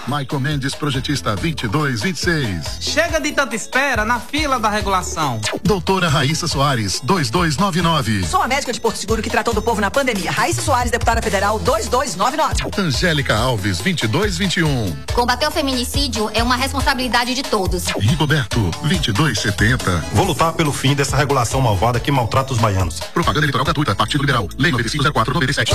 Maicon Mendes, projetista 2226. Chega de tanta espera na fila da regulação. Doutora Raíssa Soares, 2299. Sou a médica de Porto Seguro que tratou do povo na pandemia. Raíssa Soares, deputada federal, 2299. Angélica Alves, 2221. Combater o feminicídio é uma responsabilidade de todos. Rigoberto, 2270. Vou lutar pelo fim dessa regulação malvada que maltrata os baianos. Propaganda eleitoral gratuita, Partido Liberal, Lei 9504/97.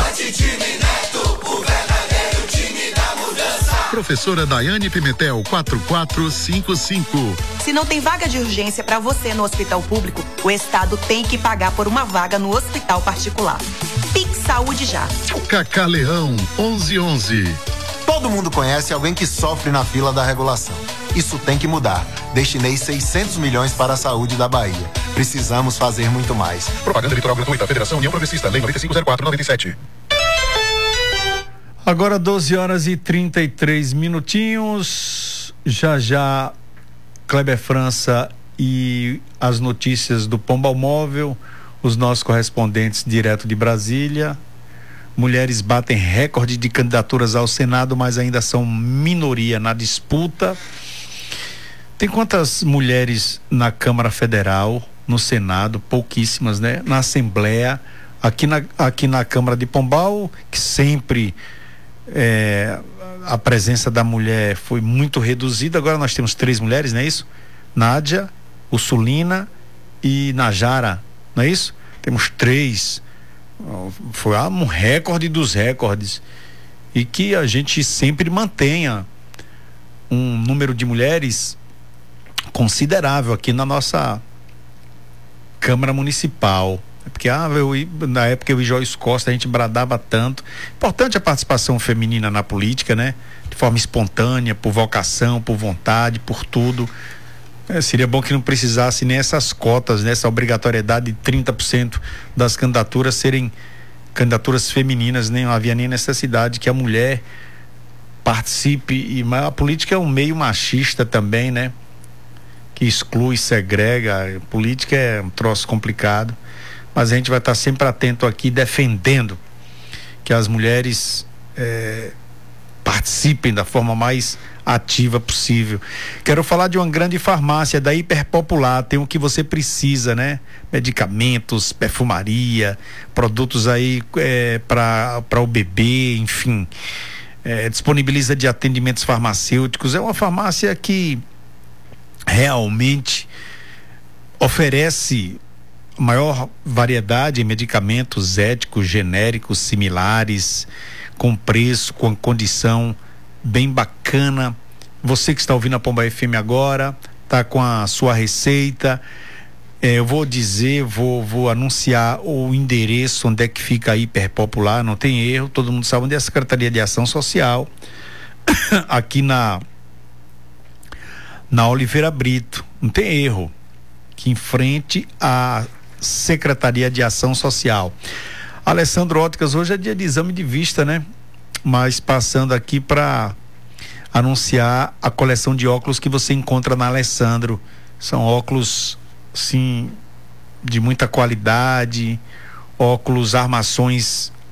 Professora Daiane Pimentel, 4455. Se não tem vaga de urgência para você no hospital público, o Estado tem que pagar por uma vaga no hospital particular. Pix Saúde já. Cacá Leão, 1111. Todo mundo conhece alguém que sofre na fila da regulação. Isso tem que mudar. Destinei 600 milhões para a saúde da Bahia. Precisamos fazer muito mais. Propaganda eleitoral gratuita, Federação União Progressista, Lei 9504/97. Agora 12h33. Já Kleber França e as notícias do Pombal Móvel, os nossos correspondentes direto de Brasília. Mulheres batem recorde de candidaturas ao Senado, mas ainda são minoria na disputa. Tem quantas mulheres na Câmara Federal, no Senado? Pouquíssimas, né? Na Assembleia, aqui na Câmara de Pombal, que sempre a presença da mulher foi muito reduzida. Agora nós temos 3 mulheres, não é isso? Nádia, Ursulina e Najara, não é isso? Temos 3. Foi um recorde dos recordes, e que a gente sempre mantenha um número de mulheres considerável aqui na nossa Câmara Municipal. Porque na época eu e Joyce Costa a gente bradava tanto. Importante a participação feminina na política, né? De forma espontânea, por vocação, por vontade, por tudo. Seria bom que não precisasse nem essas cotas, né? Essa obrigatoriedade de 30% das candidaturas serem candidaturas femininas. Não havia nem necessidade que a mulher participe. Mas a política é um meio machista também, né? Que exclui, segrega. A política é um troço complicado, mas a gente vai estar sempre atento aqui, defendendo que as mulheres participem da forma mais ativa possível. Quero falar de uma grande farmácia da Hiperpopular. Tem o que você precisa, né? Medicamentos, perfumaria, produtos aí para o bebê, enfim, disponibiliza de atendimentos farmacêuticos. É uma farmácia que realmente oferece maior variedade em medicamentos éticos, genéricos, similares, com preço, com condição bem bacana. Você que está ouvindo a Pomba FM agora, tá com a sua receita. Eu vou anunciar o endereço onde é que fica a Hiperpopular, não tem erro, todo mundo sabe onde é a Secretaria de Ação Social, aqui na Oliveira Brito, não tem erro, que em frente à Secretaria de Ação Social. Alessandro Óticas, hoje é dia de exame de vista, né? Mas passando aqui para anunciar a coleção de óculos que você encontra na Alessandro. São óculos, sim, de muita qualidade, óculos, armações